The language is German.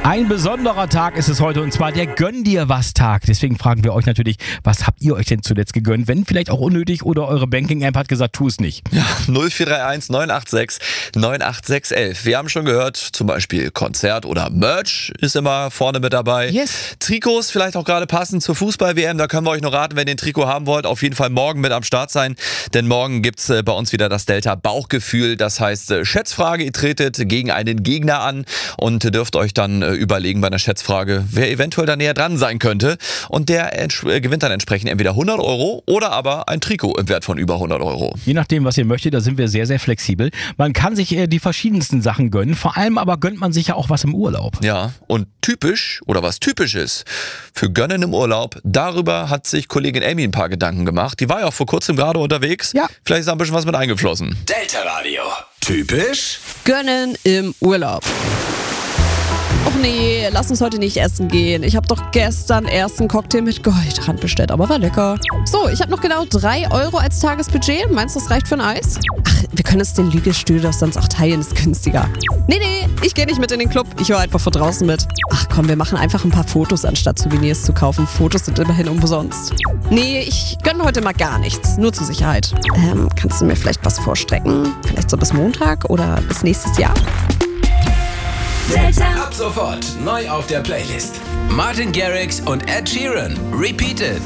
Ein besonderer Tag ist es heute und zwar der Gönn-dir-was-Tag. Deswegen fragen wir euch natürlich, was habt ihr euch denn zuletzt gegönnt? Wenn vielleicht auch unnötig oder eure Banking-App hat gesagt, tu es nicht. Ja, 0431 986 98611. Wir haben schon gehört, zum Beispiel Konzert oder Merch ist immer vorne mit dabei. Yes. Trikots vielleicht auch gerade passend zur Fußball-WM. Da können wir euch noch raten, wenn ihr ein Trikot haben wollt, auf jeden Fall morgen mit am Start sein. Denn morgen gibt's bei uns wieder das Delta-Bauchgefühl. Das heißt, Schätzfrage, ihr tretet gegen einen Gegner an und dürft euch dann überlegen bei einer Schätzfrage, wer eventuell da näher dran sein könnte. Und der gewinnt dann entsprechend entweder 100 Euro oder aber ein Trikot im Wert von über 100 Euro. Je nachdem, was ihr möchtet, da sind wir sehr, sehr flexibel. Man kann sich die verschiedensten Sachen gönnen. Vor allem aber gönnt man sich ja auch was im Urlaub. Ja, und typisch oder was typisch ist für Gönnen im Urlaub, darüber hat sich Kollegin Amy ein paar Gedanken gemacht. Die war ja auch vor kurzem gerade unterwegs. Ja. Vielleicht ist da ein bisschen was mit eingeflossen. Delta Radio. Typisch? Gönnen im Urlaub. Och nee, lass uns heute nicht essen gehen. Ich habe doch gestern erst einen Cocktail mit Goldrand bestellt, aber war lecker. So, ich habe noch genau 3 Euro als Tagesbudget. Meinst du, das reicht für ein Eis? Ach, wir können es den Liegestühl doch sonst auch teilen, ist günstiger. Nee, ich gehe nicht mit in den Club. Ich höre einfach von draußen mit. Ach komm, wir machen einfach ein paar Fotos, anstatt Souvenirs zu kaufen. Fotos sind immerhin umsonst. Nee, ich gönne heute mal gar nichts. Nur zur Sicherheit. Kannst du mir vielleicht was vorstrecken? Vielleicht so bis Montag oder bis nächstes Jahr? Ab sofort neu auf der Playlist. Martin Garrix und Ed Sheeran. Repeated.